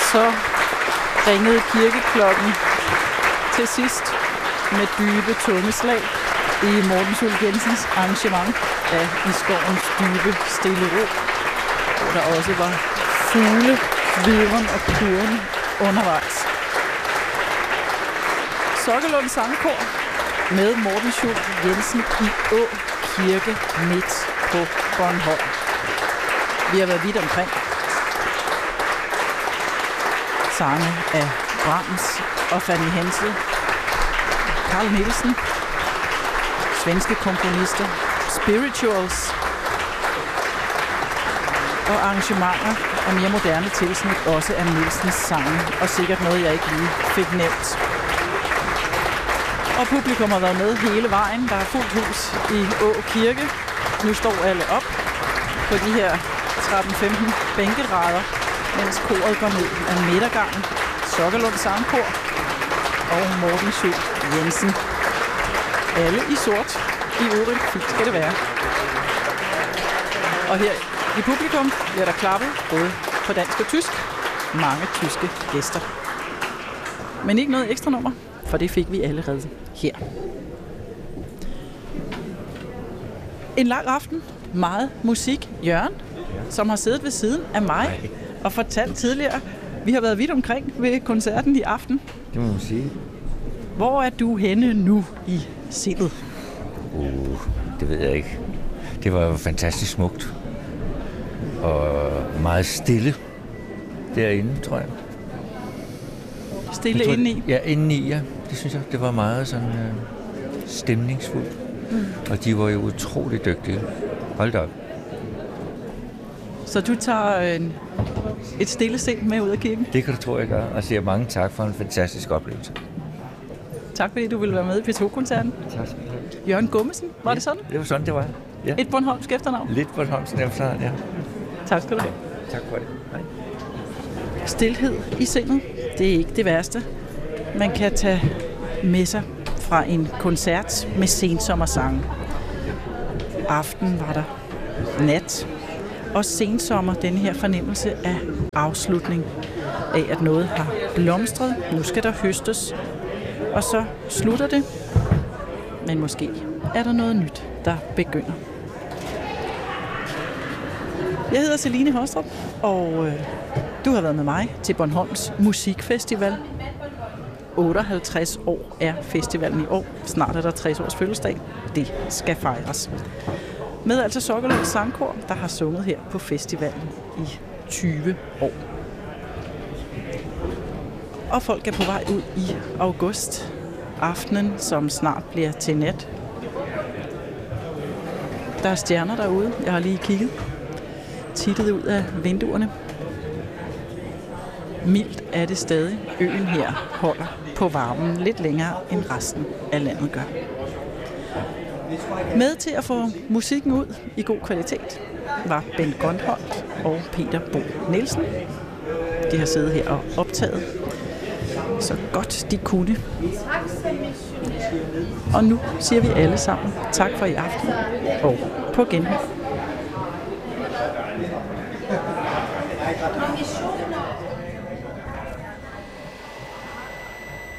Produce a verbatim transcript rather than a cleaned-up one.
så ringede kirkeklokken til sidst med dybe, tunge slag i Morten Schultz Jensens arrangement af I skovens dybe, stille ro, hvor der også var fugle, viveren og kurren undervejs. Sokkelund Sangkor med Morten Schultz Jensen i Å Kirke midt på Bornholm. Vi har været vidt omkring. Sange af Brahms og Fanny Hensel, Carl Nielsen, svenske komponister, spirituals og arrangementer og mere moderne tilsnit også af Nielsens sange, og sikkert noget, jeg ikke lige fik nævnt. Og publikum har været med hele vejen. Der er fuldt hus i Å Kirke. Nu står alle op på de her tretten femten bænkerader, mens koret går ned af midtergangen. Sokkelund Sangkor og Morten Schultz Jensen. Alle i sort. I øvrigt fint skal det være. Og her i publikum bliver der klappet både på dansk og tysk. Mange tyske gæster. Men ikke noget ekstra nummer, for det fik vi allerede her. En lang aften, meget musik. Jørgen, som har siddet ved siden af mig og fortalt tidligere, vi har været vidt omkring ved koncerten i aften. Det må man sige. Hvor er du henne nu i sindet? Uh, det ved jeg ikke. Det var jo fantastisk smukt. Og meget stille derinde, tror jeg. Stille jeg tror, indeni? Ja, indeni, ja. Det synes jeg, det var meget sådan øh, stemningsfuldt. Mm. Og de var jo utrolig dygtige. Hold da op. Så du tager en, et stille sind med ud af kirken? Det kan du tro, jeg gør. Og siger mange tak for en fantastisk oplevelse. Tak fordi du ville være med i P to-koncerten. Tak skal du have. Jørgen Gummesen, var ja, det sådan? Det var sådan, det var. Ja. Et bornholmsk efternavn? Lidt bornholmsk efternavn, ja. Tak skal du have. Tak for det. Hej. Stilhed i sindet, det er ikke det værste. Man kan tage med sig fra en koncert med sensommersange. Aften var der nat, og sensommer, den her fornemmelse af afslutning, af at noget har blomstret, nu skal der høstes, og så slutter det, men måske er der noget nyt, der begynder. Jeg hedder Celine Hostrup, og øh, du har været med mig til Bornholms Musikfestival. otteoghalvtreds år er festivalen i år. Snart er der tres års fødselsdag. Det skal fejres. Med altså Sokkelund Sangkor, der har sunget her på festivalen i tyve år. Og folk er på vej ud i august. Aftenen, som snart bliver til nat. Der er stjerner derude. Jeg har lige kigget. Tittet ud af vinduerne. Mildt er det stadig. Øen her holder på varmen lidt længere end resten af landet gør. Med til at få musikken ud i god kvalitet var Bent Grønholdt og Peter Bo Nielsen. De har siddet her og optaget så godt de kunne. Og nu siger vi alle sammen tak for i aften og på genhør.